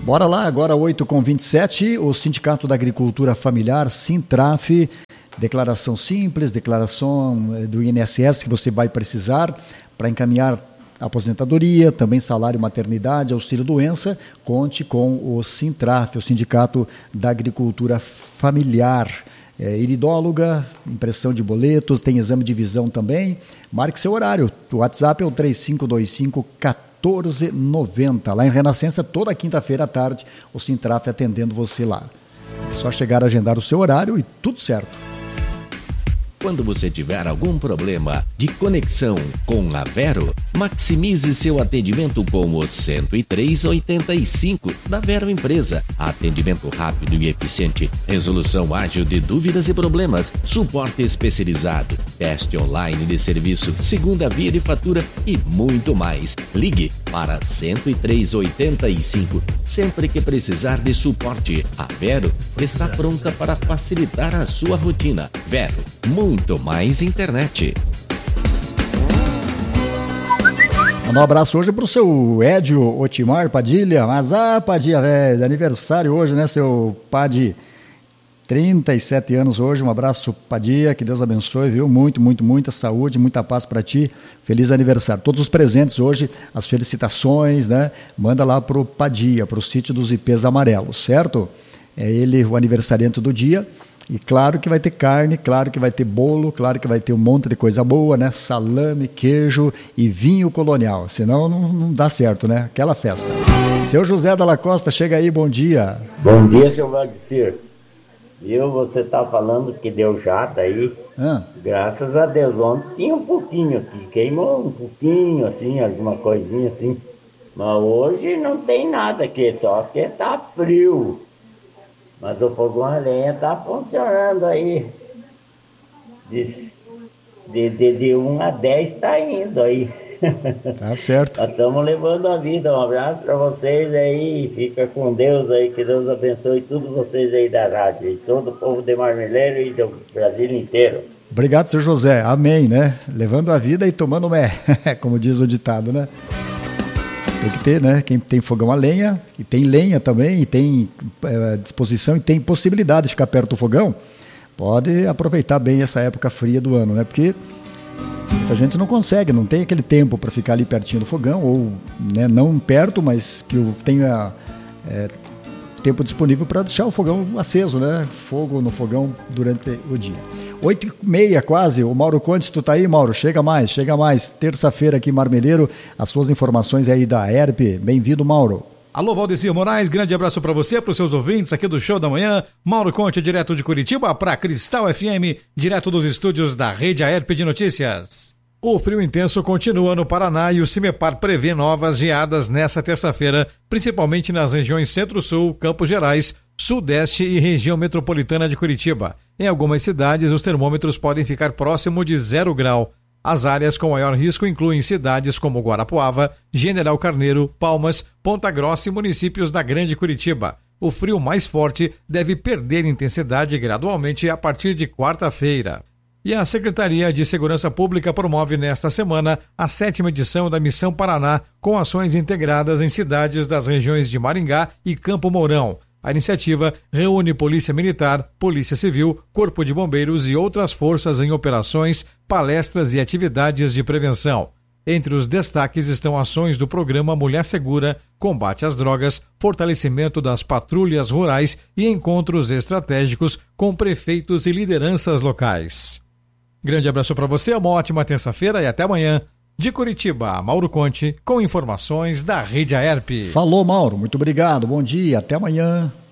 Bora lá, agora 8h27, o Sindicato da Agricultura Familiar, Sintraf, declaração simples, declaração do INSS que você vai precisar para encaminhar aposentadoria, também salário maternidade, auxílio-doença, conte com o Sintraf, o Sindicato da Agricultura Familiar. Iridóloga, impressão de boletos, tem exame de visão também. Marque seu horário, o WhatsApp é o 3525-1490. Lá em Renascença, toda quinta-feira à tarde, o Sintraf atendendo você lá. É só chegar a agendar o seu horário e tudo certo. Quando você tiver algum problema de conexão com a Vero, maximize seu atendimento com o 10385 da Vero Empresa. Atendimento rápido e eficiente, resolução ágil de dúvidas e problemas, suporte especializado, teste online de serviço, segunda via de fatura e muito mais. Ligue para 10385 sempre que precisar de suporte. A Vero está pronta para facilitar a sua rotina. Vero, muito mais internet. Mandar um abraço hoje pro seu Edio Otimar Padilha. Mas Padilha, velho, aniversário hoje, né, seu Padi? 37 anos hoje. Um abraço, Padilha, que Deus abençoe, viu? Muita saúde, muita paz para ti. Feliz aniversário. Todos os presentes hoje, as felicitações, né? Manda lá pro Padilha, pro sítio dos Ipês Amarelos, certo? É ele o aniversariante do dia. E claro que vai ter carne, claro que vai ter bolo, claro que vai ter um monte de coisa boa, né? Salame, queijo e vinho colonial. Senão não dá certo, né? Aquela festa. Seu José Dalla Costa, chega aí, bom dia. Bom dia, seu Valdecir. Viu, você tá falando que deu jato aí. Graças a Deus, ontem tinha um pouquinho aqui, queimou um pouquinho, assim, alguma coisinha assim. Mas hoje não tem nada aqui, só que tá frio. Mas o fogão a lenha tá funcionando aí. De 1 a 10 tá indo aí. Tá certo. Nós estamos levando a vida. Um abraço para vocês aí. Fica com Deus aí. Que Deus abençoe todos vocês aí da rádio. E todo o povo de Marmeleiro e do Brasil inteiro. Obrigado, seu José. Amém, né? Levando a vida e tomando mé. Como diz o ditado, né? Tem que ter, né? Quem tem fogão a lenha, e tem lenha também, e tem disposição, e tem possibilidade de ficar perto do fogão, pode aproveitar bem essa época fria do ano, né? Porque muita gente não consegue, não tem aquele tempo para ficar ali pertinho do fogão, ou né, não perto, mas que tenha tempo disponível para deixar o fogão aceso, né? Fogo no fogão durante o dia. 8h30 quase, o Mauro Conte, tu tá aí, Mauro? Chega mais, terça-feira aqui em Marmeleiro, as suas informações aí da ERP, bem-vindo, Mauro. Alô, Valdecir Moraes, grande abraço para você, para os seus ouvintes aqui do Show da Manhã, Mauro Conte, direto de Curitiba, para Cristal FM, direto dos estúdios da Rede ERP de Notícias. O frio intenso continua no Paraná e o CIMEPAR prevê novas geadas nesta terça-feira, principalmente nas regiões Centro-Sul, Campos Gerais, Sudeste e região metropolitana de Curitiba. Em algumas cidades, os termômetros podem ficar próximo de 0 grau. As áreas com maior risco incluem cidades como Guarapuava, General Carneiro, Palmas, Ponta Grossa e municípios da Grande Curitiba. O frio mais forte deve perder intensidade gradualmente a partir de quarta-feira. E a Secretaria de Segurança Pública promove nesta semana a 7ª edição da Missão Paraná, com ações integradas em cidades das regiões de Maringá e Campo Mourão. A iniciativa reúne Polícia Militar, Polícia Civil, Corpo de Bombeiros e outras forças em operações, palestras e atividades de prevenção. Entre os destaques estão ações do programa Mulher Segura, combate às drogas, fortalecimento das patrulhas rurais e encontros estratégicos com prefeitos e lideranças locais. Grande abraço para você, uma ótima terça-feira e até amanhã. De Curitiba, Mauro Conte, com informações da Rede ERP. Falou, Mauro. Muito obrigado. Bom dia. Até amanhã.